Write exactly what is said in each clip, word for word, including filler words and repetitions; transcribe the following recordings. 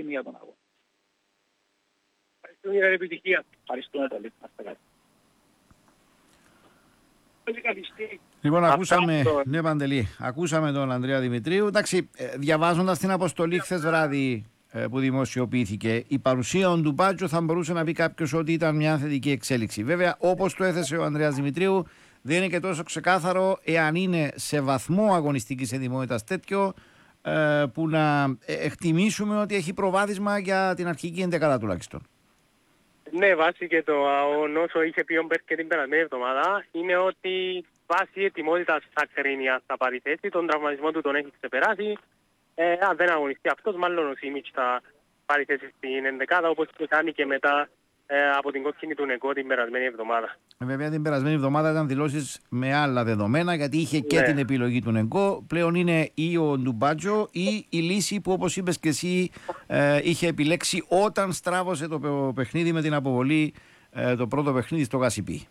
για τον αγώνα. Ευχαριστούμε για την επιτυχία. Ευχαριστούμε πολύ. Λοιπόν, ακούσαμε, ναι, Παντελή, ακούσαμε τον Ανδρέα Δημητρίου. Εντάξει, διαβάζοντας την αποστολή χθες βράδυ που δημοσιοποιήθηκε, η παρουσία του Μπάτζο θα μπορούσε να πει κάποιος ότι ήταν μια θετική εξέλιξη. Βέβαια, όπως το έθεσε ο Ανδρέας Δημητρίου, δεν είναι και τόσο ξεκάθαρο εάν είναι σε βαθμό αγωνιστικής ετοιμότητας τέτοιο που να εκτιμήσουμε ότι έχει προβάδισμα για την αρχική ενδεκάδα τουλάχιστον. Ναι, βάσει και το όσο είχε πει ο Μπέρκ και την περασμένη εβδομάδα, είναι ότι βάσει ετοιμότητας θα κρίνει αν θα πάρει θέση, τον τραυματισμό του τον έχει ξεπεράσει. Ε, αν δεν αγωνιστεί αυτός, μάλλον ο Σίμιτς θα πάρει θέση στην ενδεκάδα, όπως το κάνει και μετά ε, από την κόκκινη του Νεκό την περασμένη εβδομάδα. Βέβαια την περασμένη εβδομάδα ήταν δηλώσεις με άλλα δεδομένα, γιατί είχε και ναι. την επιλογή του Νεκό. Πλέον είναι ή ο Ντουμπάτζο ή η λύση που, όπως είπες και εσύ, ε, είχε επιλέξει όταν στράβωσε το παιχνίδι με την αποβολή, ε, το πρώτο παιχνίδι στο Γασιπί.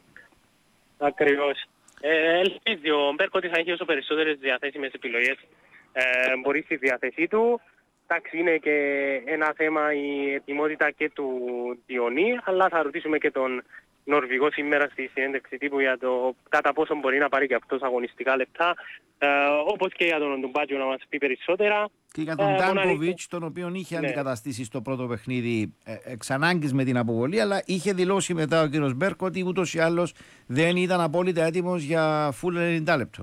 Ακριβώς. Ε, ελπίζει ο Μπέρκ ότι θα έχει όσο περισσότερες διαθέσιμες επιλογές ε, μπορεί στη διάθεσή του. Εντάξει, είναι και ένα θέμα η ετοιμότητα και του Διονύ, αλλά θα ρωτήσουμε και τον Νορβηγό σήμερα στη συνέντευξη τύπου για το κατά πόσο μπορεί να πάρει και αυτός αγωνιστικά λεπτά, ε, όπως και για τον Ντουμπάτζο να μας πει περισσότερα. Και για τον Τάνκοβιτς, τον οποίο είχε ναι. αντικαταστήσει στο πρώτο παιχνίδι ε, εξ ανάγκης με την αποβολή, αλλά είχε δηλώσει μετά ο κύριος Μπέρκ ότι ούτως ή άλλως δεν ήταν απόλυτα έτοιμος για full ενενήντα λεπτό.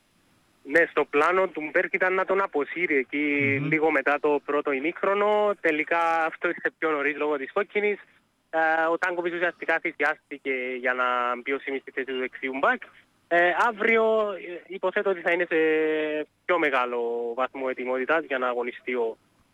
Ναι, στο πλάνο του Μπέρκ ήταν να τον αποσύρει εκεί mm-hmm. λίγο μετά το πρώτο ημίχρονο. Τελικά αυτό ήρθε πιο νωρίς λόγω της κόκκινης. Ε, ο Τάνκοβιτς ουσιαστικά θυσιάστηκε για να μπει ο Σίμιτς στη θέση του δεξιού μπακ. Ε, αύριο ε, υποθέτω ότι θα είναι σε πιο μεγάλο βαθμό ετοιμότητας για να αγωνιστεί ο,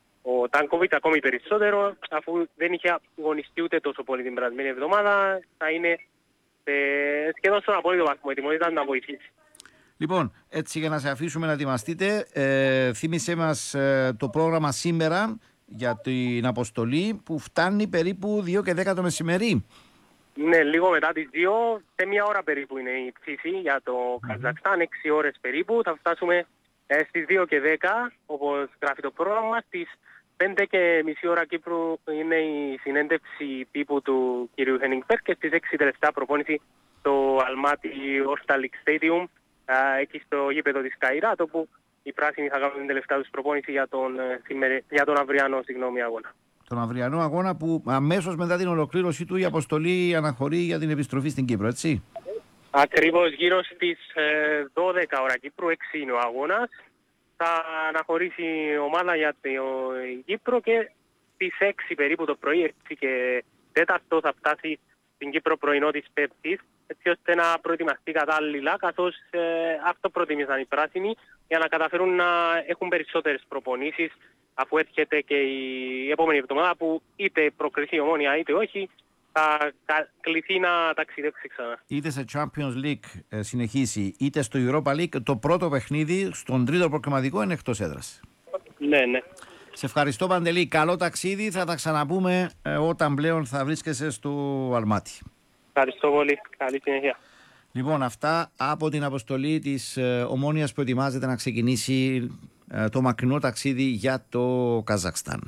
ο Τάνκοβιτς ακόμη περισσότερο, αφού δεν είχε αγωνιστεί ούτε τόσο πολύ την περασμένη εβδομάδα, θα είναι σε, σχεδόν στον απόλυτο βαθμό ετοιμότητας να βοηθήσει. Λοιπόν, έτσι για να σε αφήσουμε να ετοιμαστείτε, ε, θύμισέ μας ε, το πρόγραμμα σήμερα για την αποστολή που φτάνει περίπου δύο και δέκα το μεσημερί. Ναι, λίγο μετά τις δύο, σε μία ώρα περίπου είναι η ψήφη για το mm-hmm. Καζακστάν, έξι ώρες περίπου. Θα φτάσουμε ε, στις δύο και δέκα, όπως γράφει το πρόγραμμα. Στις πέντε και μισή ώρα Κύπρου είναι η συνέντευξη τύπου του κ. Χένινγκ Μπέρκ και στις έξι τελευταία προπόνηση στο Αλμάτι Ορσταλικ Stadium, ε, εκεί στο γήπεδο της Καϊράτ, όπου οι πράσινοι θα κάνουν την τελευταία τους προπόνηση για τον, ε, σήμερα, για τον αυριανό συγγνώμη, αγώνα. Τον αυριανό αγώνα που αμέσως μετά την ολοκλήρωσή του η αποστολή αναχωρεί για την επιστροφή στην Κύπρο, έτσι. Ακριβώς, γύρω στις ε, δώδεκα ώρα Κύπρου, έξι είναι ο αγώνας. Θα αναχωρήσει η ομάδα για την Κύπρο και στις έξι περίπου το πρωί, έξι και τέταρτο θα φτάσει στην Κύπρο πρωινό της Πέμπτης, έτσι ώστε να προετοιμαστεί κατάλληλα, καθώς ε, αυτό προτιμήσαν οι πράσινοι, για να καταφέρουν να έχουν περισσότερες προπονήσεις, αφού έρχεται και η επόμενη εβδομάδα που είτε προκριθεί η Ομόνοια είτε όχι, θα κληθεί να ταξιδέψει ξανά. Είτε σε Champions League ε, συνεχίσει, είτε στο Europa League, το πρώτο παιχνίδι στον τρίτο προκριματικό είναι εκτός έδρας. Ναι, ναι. Σε ευχαριστώ, Παντελή. Καλό ταξίδι. Θα τα ξαναπούμε ε, όταν πλέον θα βρίσκεσαι στο Αλμάτι. Ευχαριστώ πολύ. Καλή συνέχεια. Λοιπόν, αυτά από την αποστολή της ε, Ομόνοιας που ετοιμάζεται να ξεκινήσει ε, το μακρινό ταξίδι για το Καζακστάν.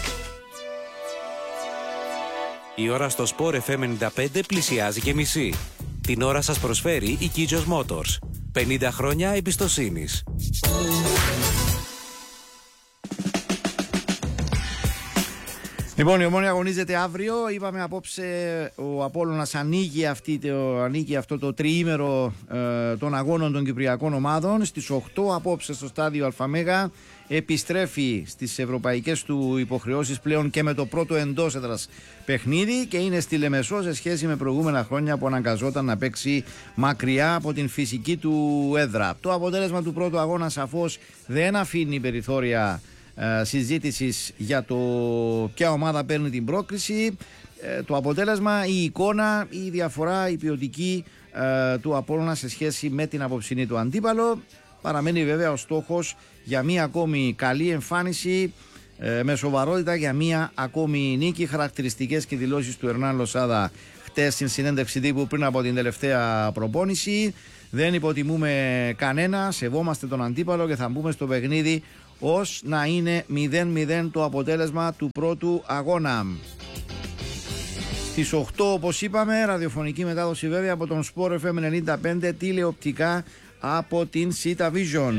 Η ώρα στο Sport εφ εμ ενενήντα πέντε πλησιάζει και μισή. Την ώρα σας προσφέρει η Kijos Motors. πενήντα χρόνια εμπιστοσύνης. Λοιπόν, η Ομόνοια αγωνίζεται αύριο. Είπαμε απόψε ο Απόλλωνας ανοίγει, αυτή, το, ανοίγει αυτό το τριήμερο ε, των αγώνων των κυπριακών ομάδων. Στις οκτώ απόψε στο στάδιο Αλφαμέγα επιστρέφει στις ευρωπαϊκές του υποχρεώσεις πλέον και με το πρώτο εντός έδρας παιχνίδι και είναι στη Λεμεσό σε σχέση με προηγούμενα χρόνια που αναγκαζόταν να παίξει μακριά από την φυσική του έδρα. Το αποτέλεσμα του πρώτου αγώνα σαφώς δεν αφήνει περιθώρια ε, συζήτησης για το ποια ομάδα παίρνει την πρόκριση. Ε, το αποτέλεσμα, η εικόνα, η διαφορά, η ποιοτική ε, του Απόλλωνα σε σχέση με την απόψινή του αντίπαλο. Παραμένει βέβαια ο στόχος για μία ακόμη καλή εμφάνιση ε, με σοβαρότητα, για μία ακόμη νίκη. Χαρακτηριστικές και δηλώσεις του Ερνάν Λοσάδα χτες στην συνέντευξη τύπου πριν από την τελευταία προπόνηση. Δεν υποτιμούμε κανένα, σεβόμαστε τον αντίπαλο και θα μπούμε στο παιχνίδι ως να είναι μηδέν μηδέν το αποτέλεσμα του πρώτου αγώνα. Στις οκτώ, όπως είπαμε, ραδιοφωνική μετάδοση βέβαια από τον Sport εφ εμ ενενήντα πέντε, τηλεοπτικά από την Sita Vision.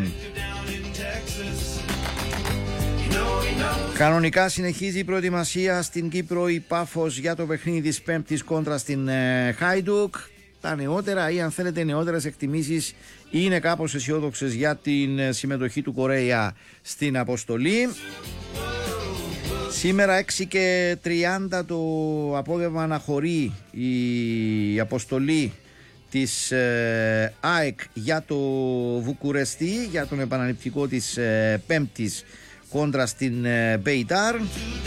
Κανονικά συνεχίζει η προετοιμασία στην Κύπρο η Πάφος για το παιχνίδι της Πέμπτης κόντρα στην Χάιντουκ. Τα νεότερα ή αν θέλετε οι νεότερες εκτιμήσεις είναι κάπως αισιόδοξες για την συμμετοχή του Κορέα στην αποστολή. Σήμερα έξι και τριάντα το απόγευμα αναχωρεί η αποστολή της ε, ΑΕΚ για το Βουκουρεστί, για τον επαναληπτικό της ε, Πέμπτης κόντρα στην ε, Μπέιταρ.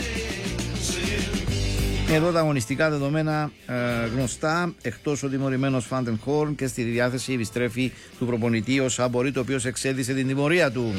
Εδώ τα αγωνιστικά δεδομένα ε, γνωστά, εκτός ο τιμωρημένος Φάντεν Χόρν, και στη διάθεση επιστρέφει του προπονητή ο Σάμπορη, το οποίος εξέδισε την τιμωρία του.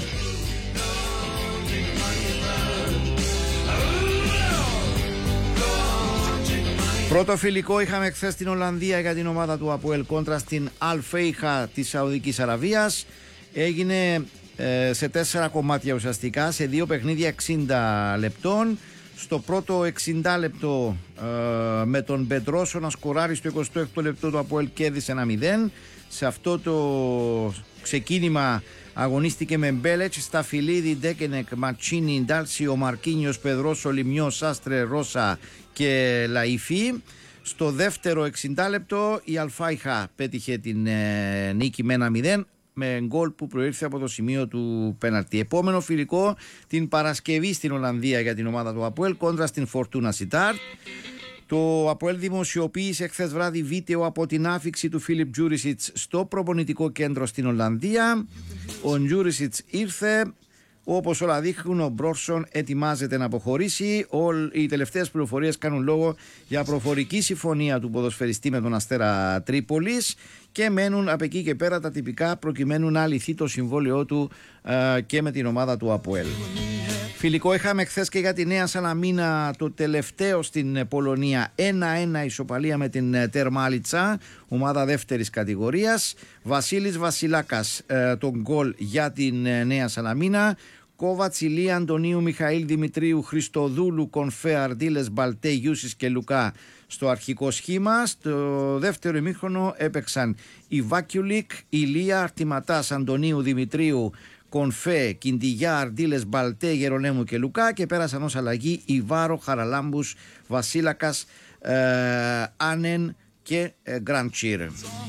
Πρώτο φιλικό είχαμε χθες στην Ολλανδία για την ομάδα του ΑΠΟΕΛ κόντρα στην Αλ-Φέιχα της Σαουδικής Αραβίας. Έγινε ε, σε τέσσερα κομμάτια ουσιαστικά, σε δύο παιχνίδια εξήντα λεπτών. Στο πρώτο εξήντα λεπτό ε, με τον Πετρόσο να σκοράρει στο εικοστό έκτο λεπτό, το ΑΠΟΕΛ κέρδισε ένα μηδέν. Σε αυτό το ξεκίνημα αγωνίστηκε με Μπέλετς, Σταφυλίδη, Ντέκενεκ, Ματσίνι, Ντάλσιο, Μαρκίνιος, Πεδρόσο, Λιμιό, Σάστρε, Ρώσα και Λαϊφή. Στο δεύτερο εξήντα λεπτό η Αλφάιχα πέτυχε την ε, νίκη με ένα μηδέν, με γκολ που προήρθε από το σημείο του πέναλτι. Επόμενο φιλικό την Παρασκευή στην Ολλανδία για την ομάδα του ΑΠΟΕΛ κόντρα στην Φορτούνα Σιτάρτ. Το ΑΠΟΕΛ δημοσιοποίησε χθες βράδυ βίντεο από την άφιξη του Φίλιπ Τζούρισιτς στο προπονητικό κέντρο στην Ολλανδία. Ο Τζούρισιτς ήρθε. Όπως όλα δείχνουν, ο Μπρόρσον ετοιμάζεται να αποχωρήσει. Οι τελευταίες πληροφορίες κάνουν λόγο για προφορική συμφωνία του ποδοσφαιριστή με τον Αστέρα Τρίπολης και μένουν από εκεί και πέρα τα τυπικά προκειμένου να λυθεί το συμβόλαιό του ε, και με την ομάδα του ΑΠΟΕΛ. Φιλικό είχαμε χθες και για τη Νέα Σαλαμίνα, το τελευταίο στην Πολωνία, ένα ένα ισοπαλία με την Τερμάλιτσα, ομάδα δεύτερης κατηγορίας. Βασίλης Βασιλάκας ε, τον γκολ για την Νέα Σαλαμίνα. Κόβατς, Ηλία Αντωνίου, Μιχαήλ Δημητρίου, Χριστοδούλου, Κονφέ, Αρντίλες, Μπαλτέ, Γιούσης και Λουκά στο αρχικό σχήμα. Στο δεύτερο ημίχρονο έπαιξαν η Βάκιουλικ, Ηλία, Αρτηματάς, Αντωνίου, Δημητρίου, Κονφέ, Κιντιγιά, Αρντίλες, Μπαλτέ, Γερονέμου και Λουκά, και πέρασαν ως αλλαγή Ιβάρο, Χαραλάμπους, Βασίλακας, ε, Άνεν και ε, Γκραντσίρ.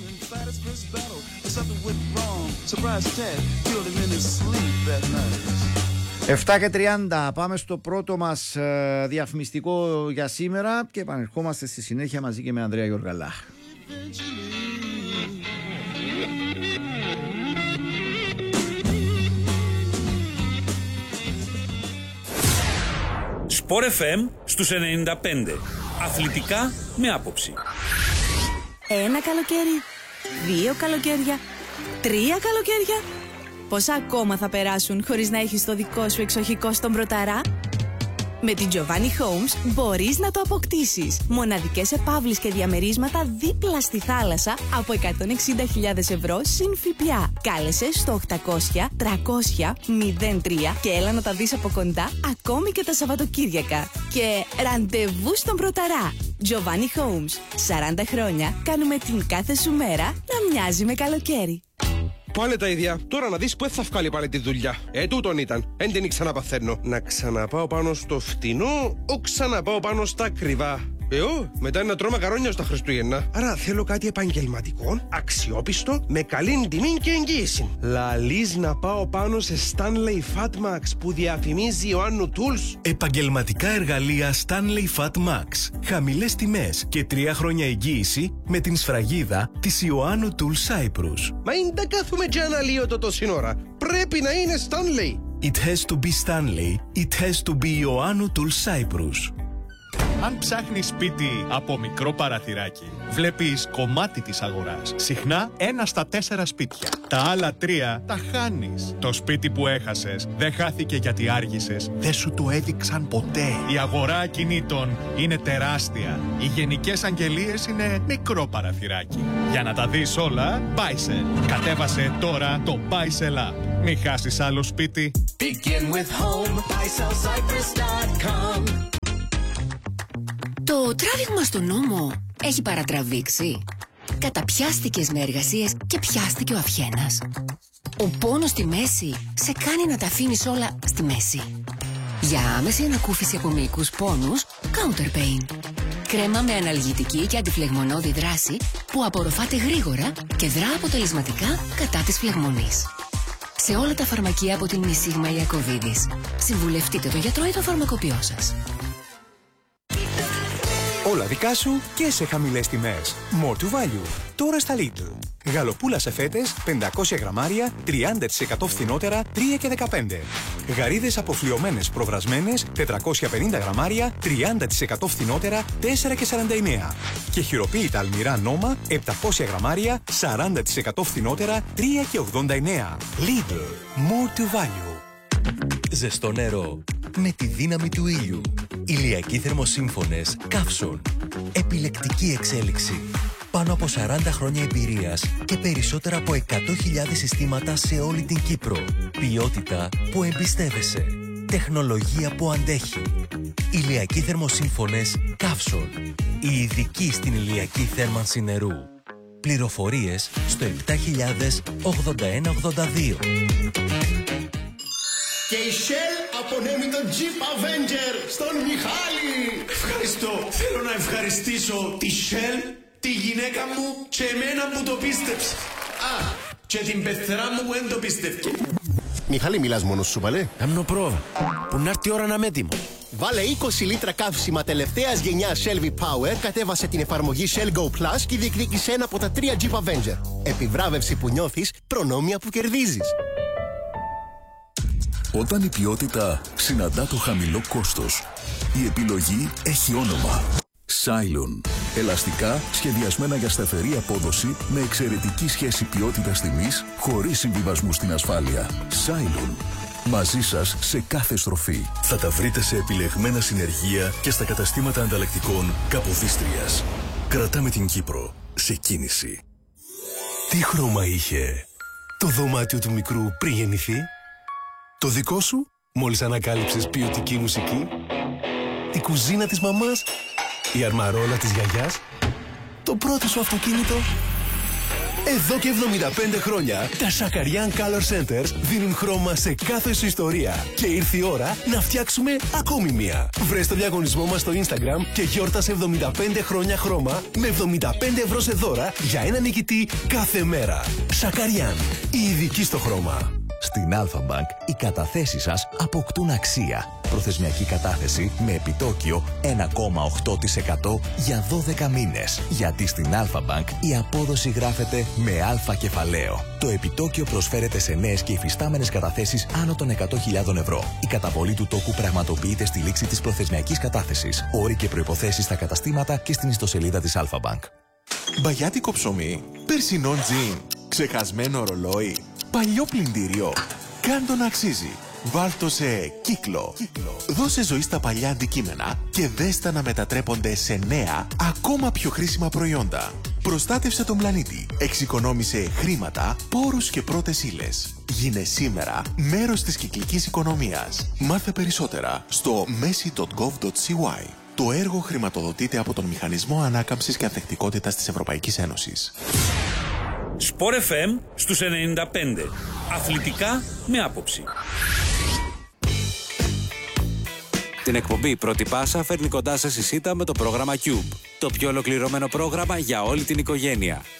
επτά και τριάντα, πάμε στο πρώτο μας ε, διαφημιστικό για σήμερα και επανερχόμαστε στη συνέχεια μαζί και με Ανδρέα Γιοργαλά. Sport εφ εμ στους ενενήντα πέντε. Αθλητικά με άποψη. Ένα καλοκαίρι, δύο καλοκαίρια, τρία καλοκαίρια. Πόσα ακόμα θα περάσουν χωρίς να έχεις το δικό σου εξοχικό στον Πρωταρά? Με την Giovanni Homes μπορείς να το αποκτήσεις. Μοναδικές επαύλεις και διαμερίσματα δίπλα στη θάλασσα από εκατόν εξήντα χιλιάδες ευρώ συν ΦΠΑ. Κάλεσε στο οκτακόσια τριακόσια μηδέν τρία και έλα να τα δεις από κοντά ακόμη και τα Σαββατοκύριακα. Και ραντεβού στον Πρωταρά. Giovanni Homes. σαράντα χρόνια κάνουμε την κάθε σου μέρα να μοιάζει με καλοκαίρι. Πάλι τα ίδια. Τώρα να δεις που θα βγάλει πάλι τη δουλειά. Ε, τούτον ήταν. Εν την ξαναπαθαίνω. Να ξαναπάω πάνω στο φτηνό, ο ξαναπάω πάνω στα ακριβά. Ε, ο, μετά να τρώμε καρόνια στα Χριστούγεννα. Άρα θέλω κάτι επαγγελματικό, αξιόπιστο, με καλή τιμή και εγγύηση. Λαλείς να πάω πάνω σε Stanley Fatmax που διαφημίζει ο Άννου Tools. Επαγγελματικά εργαλεία Stanley Fatmax. Χαμηλές τιμές και τρία χρόνια εγγύηση με την σφραγίδα της Ιωάννου Tools Cyprus. Μα είναι τα κάθουμε και αναλύω το τόση ώρα. Πρέπει να είναι Stanley. It has to be Stanley. It has to be Ιωάννου Tools Cyprus. Αν ψάχνεις σπίτι από μικρό παραθυράκι, βλέπεις κομμάτι της αγοράς. Συχνά ένα στα τέσσερα σπίτια. Τα άλλα τρία τα χάνεις. Το σπίτι που έχασες δεν χάθηκε γιατί άργησες. Δεν σου το έδειξαν ποτέ. Η αγορά ακινήτων είναι τεράστια. Οι γενικές αγγελίες είναι μικρό παραθυράκι. Για να τα δεις όλα, Buysell. Κατέβασε τώρα το Buysell App. Μην χάσεις άλλο σπίτι. Begin with home, buysell cyprus dot com. Το τράβηγμα στον νόμο έχει παρατραβήξει. Καταπιάστηκες με εργασίες και πιάστηκε ο αυχένας. Ο πόνος στη μέση σε κάνει να τα αφήνεις όλα στη μέση. Για άμεση ανακούφιση από μυϊκούς πόνους, Counter Pain. Κρέμα με αναλγητική και αντιφλεγμονώδη δράση που απορροφάται γρήγορα και δρά αποτελεσματικά κατά της φλεγμονής. Σε όλα τα φαρμακεία από την Μισίγμα Ιακωβίδης. Συμβουλευτείτε το γιατρό ή το φαρμακοποιό σας. Όλα δικά σου και σε χαμηλές τιμές. More to value. Τώρα στα Lidl. Γαλοπούλα σε φέτες, πεντακόσια γραμμάρια, τριάντα τοις εκατό φθηνότερα, τρία και δεκαπέντε. Γαρίδες αποφλιωμένες προβρασμένες, τετρακόσια πενήντα γραμμάρια, τριάντα τοις εκατό φθηνότερα, τέσσερα και σαράντα εννέα. Και χειροποίητα αλμυρά νόμα, επτακόσια γραμμάρια, σαράντα τοις εκατό φθηνότερα, τρία και ογδόντα εννέα. Lidl. More to value. Ζεστό νερό με τη δύναμη του ήλιου. Ηλιακοί θερμοσύμφωνες Καύσον. Επιλεκτική εξέλιξη. Πάνω από σαράντα χρόνια εμπειρίας και περισσότερα από εκατό χιλιάδες συστήματα σε όλη την Κύπρο. Ποιότητα που εμπιστεύεσαι. Τεχνολογία που αντέχει. Ηλιακοί θερμοσύμφωνες Καύσον. Οι ειδικοί στην ηλιακή θέρμανση νερού. Πληροφορίες στο επτά χιλιάδες ογδόντα ένα ογδόντα δύο. Και η Shell απονέμει τον Jeep Avenger στον Μιχάλη. Ευχαριστώ. Θέλω να ευχαριστήσω τη Shell, τη γυναίκα μου και εμένα που το πίστεψε. Α, και την πεθερά μου που δεν το πίστευκε. Μιχάλη, μιλάς μόνος σου, παλέ. Άμνο πρόβα. Που να έρθει η ώρα να είμαι έτοιμο. Βάλε είκοσι λίτρα καύσιμα τελευταίας γενιάς Shell V-Power, κατέβασε την εφαρμογή Shell Go Plus και διεκδίκησε ένα από τα τρία Jeep Avenger. Επιβράβευση που νιώθεις, προνόμια που κερδίζεις. Όταν η ποιότητα συναντά το χαμηλό κόστος, η επιλογή έχει όνομα. Cylon. Ελαστικά σχεδιασμένα για σταθερή απόδοση με εξαιρετική σχέση ποιότητας-τιμής, χωρίς συμβιβασμού στην ασφάλεια. Cylon. Μαζί σας σε κάθε στροφή. Θα τα βρείτε σε επιλεγμένα συνεργεία και στα καταστήματα ανταλλακτικών Καποδίστριας. Κρατάμε την Κύπρο σε κίνηση. Τι χρώμα είχε το δωμάτιο του μικρού πριν γεννηθεί? Το δικό σου, μόλις ανακάλυψες ποιοτική μουσική? Η κουζίνα της μαμάς? Η αρμαρόλα της γιαγιάς? Το πρώτο σου αυτοκίνητο? Εδώ και εβδομήντα πέντε χρόνια, τα Shakarian Color Centers δίνουν χρώμα σε κάθε σου ιστορία. Και ήρθε η ώρα να φτιάξουμε ακόμη μία. Βρες το διαγωνισμό μας στο Instagram και γιόρτασε εβδομήντα πέντε χρόνια χρώμα με εβδομήντα πέντε ευρώ σε δώρα για ένα νικητή κάθε μέρα. Shakarian, η ειδική στο χρώμα. Στην Alpha Bank οι καταθέσεις σας αποκτούν αξία. Προθεσμιακή κατάθεση με επιτόκιο ένα κόμμα οκτώ τοις εκατό για δώδεκα μήνες. Γιατί στην Alpha Bank η απόδοση γράφεται με αλφα κεφαλαίο. Το επιτόκιο προσφέρεται σε νέες και υφιστάμενες καταθέσεις άνω των εκατό χιλιάδων ευρώ. Η καταβολή του τόκου πραγματοποιείται στη λήξη της προθεσμιακής κατάθεσης. Όροι και προϋποθέσεις στα καταστήματα και στην ιστοσελίδα της Alpha Bank. Μπαγιάτικο ψωμί, περσινό τζιν, ξεχασμένο ρολόι, παλιό πλυντήριο. Κάν το να αξίζει. Βάλ' το σε κύκλο. κύκλο. Δώσε ζωή στα παλιά αντικείμενα και δες τα να μετατρέπονται σε νέα, ακόμα πιο χρήσιμα προϊόντα. Προστάτευσε τον πλανήτη. Εξοικονόμησε χρήματα, πόρους και πρώτες ύλες. Γίνε σήμερα μέρος της κυκλικής οικονομίας. Μάθε περισσότερα στο μέση τελεία γκοβ τελεία σι γουάι. Το έργο χρηματοδοτείται από τον Μηχανισμό Ανάκαμψης και Ανθεκτικότητας της Ευρωπαϊκής Ένωσης. Σπορ εφ εμ στους ενενήντα πέντε. Αθλητικά με άποψη. Την εκπομπή Πρώτη Πάσα φέρνει κοντά σας η ΣΥΤΑ με το πρόγραμμα Cube. Το πιο ολοκληρωμένο πρόγραμμα για όλη την οικογένεια.